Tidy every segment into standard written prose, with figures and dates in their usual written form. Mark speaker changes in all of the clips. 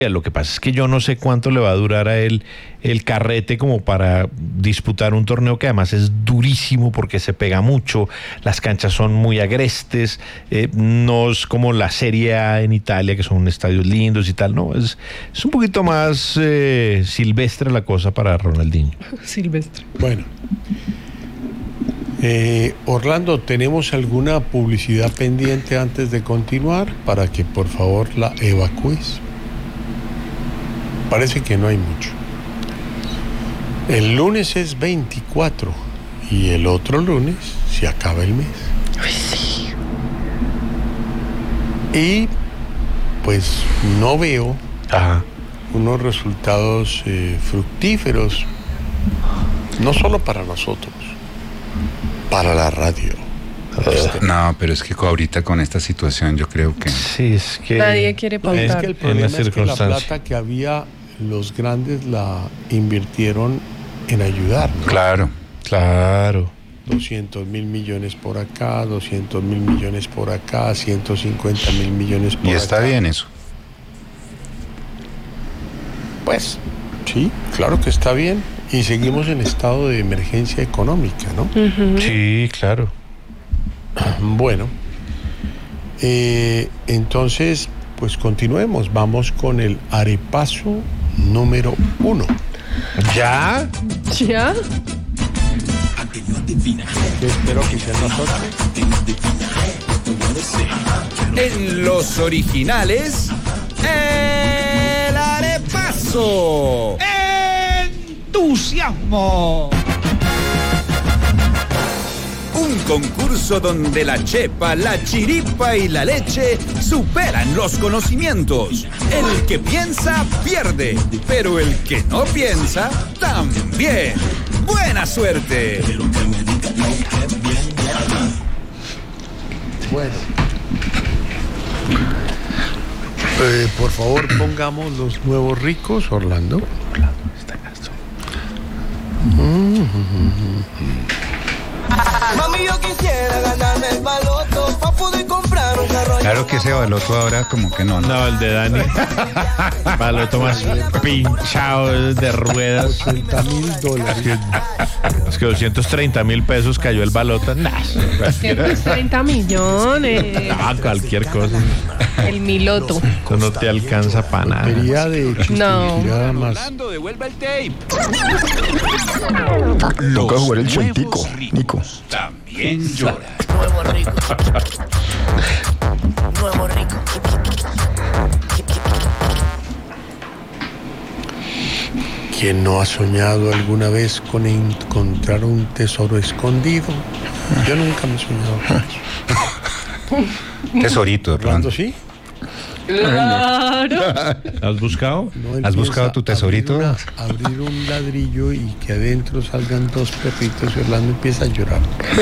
Speaker 1: Lo que pasa es que yo no sé cuánto le va a durar a él el carrete como para disputar un torneo que además es durísimo porque se pega mucho, las canchas son muy agrestes, no es como la Serie A en Italia que son estadios lindos y tal, no, es un poquito más silvestre la cosa para Ronaldinho.
Speaker 2: Silvestre.
Speaker 3: Bueno. Orlando, ¿tenemos alguna publicidad pendiente antes de continuar para que por favor la evacúes? Parece que no hay mucho. El lunes es 24 y el otro lunes se acaba el mes.
Speaker 2: Ay, sí.
Speaker 3: Y pues no veo unos resultados fructíferos, no solo para nosotros, para la radio.
Speaker 4: No, pero es que ahorita con esta situación yo creo que...
Speaker 1: Sí, es que...
Speaker 2: Nadie quiere pautar.
Speaker 3: Es que el problema es que la plata que había, los grandes la invirtieron en ayudar, ¿no?
Speaker 1: Claro.
Speaker 3: 200 mil millones por acá, 200 mil millones por acá, 150 mil millones por acá.
Speaker 4: Y está bien eso.
Speaker 3: Pues, sí, claro que está bien. Y seguimos en estado de emergencia económica, ¿no?
Speaker 2: Uh-huh.
Speaker 1: Sí, claro.
Speaker 3: Bueno, entonces, pues continuemos. Vamos con el arepaso número 1.
Speaker 1: ¿Ya?
Speaker 2: ¿Ya?
Speaker 3: Espero que sean nosotros.
Speaker 5: En los originales, el arepaso. ¡Entusiasmo! Un concurso donde la chepa, la chiripa y la leche superan los conocimientos. El que piensa, pierde, pero el que no piensa, también. ¡Buena suerte!
Speaker 3: Bueno. Por favor, pongamos los nuevos ricos, Orlando.
Speaker 6: Mami, yo quisiera ganarme el baloto para poder comprar un carro.
Speaker 4: Claro que ese baloto ahora como que no.
Speaker 1: No, el de Dani. Baloto más pinchado de ruedas.
Speaker 3: $80,000.
Speaker 1: Es que 230.000 pesos cayó el baloto. Nah,
Speaker 2: 130 millones.
Speaker 1: cualquier cosa.
Speaker 2: El miloto.
Speaker 1: Eso no te alcanza para nada.
Speaker 3: Quería de
Speaker 2: No.
Speaker 3: nada más.
Speaker 5: Devuelva el tape.
Speaker 7: Toca jugar el chontico, Nico.
Speaker 5: También llora.
Speaker 6: Nuevo rico. Nuevo rico.
Speaker 3: ¿Quién no ha soñado alguna vez con encontrar un tesoro escondido? Yo nunca me he soñado con eso.
Speaker 4: Tesorito, de pronto.
Speaker 3: ¿Orlando sí?
Speaker 2: Claro.
Speaker 1: ¿Lo has buscado?
Speaker 3: No
Speaker 4: ¿Has buscado tu tesorito?
Speaker 3: Abrir un ladrillo y que adentro salgan dos perritos y Orlando empieza a llorar.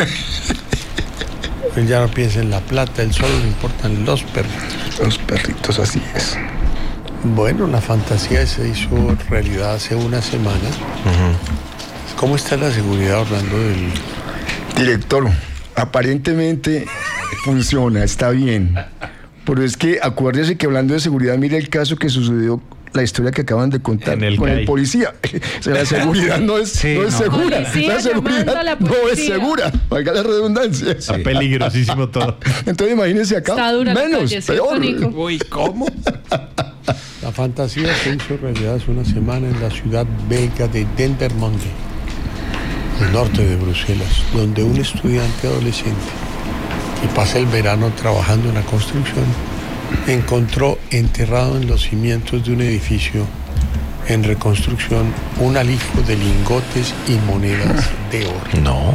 Speaker 3: Él ya no piensa en la plata, él solo le importan los perritos.
Speaker 7: Los perritos, así es.
Speaker 3: Bueno, la fantasía se hizo realidad hace una semana. ¿Cómo está la seguridad, Orlando, del...?
Speaker 7: Director, aparentemente funciona, está bien. Pero es que acuérdese que hablando de seguridad, mire el caso que sucedió, la historia que acaban de contar
Speaker 1: En el
Speaker 7: con
Speaker 1: CAI.
Speaker 7: el policía. O sea, la seguridad no es segura.
Speaker 2: Policía
Speaker 7: La seguridad
Speaker 2: llamando a la
Speaker 7: no es
Speaker 2: policía.
Speaker 7: segura. Valga la redundancia.
Speaker 1: Está peligrosísimo todo.
Speaker 7: Entonces imagínense acá.
Speaker 2: Está dura la
Speaker 7: menos,
Speaker 2: calle, ¿cierto,
Speaker 7: peor.
Speaker 2: Nico?
Speaker 5: Uy, ¿cómo?
Speaker 3: La fantasía se hizo realidad hace una semana en la ciudad belga de Dendermonde, al norte de Bruselas, donde un estudiante adolescente que pasa el verano trabajando en la construcción encontró enterrado en los cimientos de un edificio en reconstrucción un alijo de lingotes y monedas de oro.
Speaker 1: No.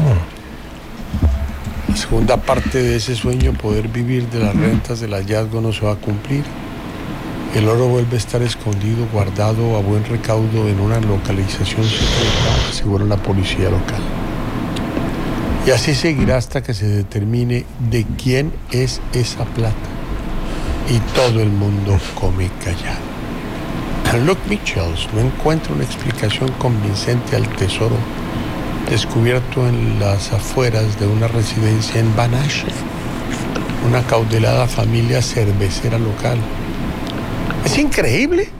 Speaker 3: La segunda parte de ese sueño, poder vivir de las rentas del hallazgo, no se va a cumplir. El oro vuelve a estar escondido, guardado a buen recaudo en una localización secreta, asegura la policía local. Y así seguirá hasta que se determine de quién es esa plata. Y todo el mundo come callado. Luke Michels no encuentra una explicación convincente al tesoro descubierto en las afueras de una residencia en Banach, una caudelada familia cervecera local. Es increíble.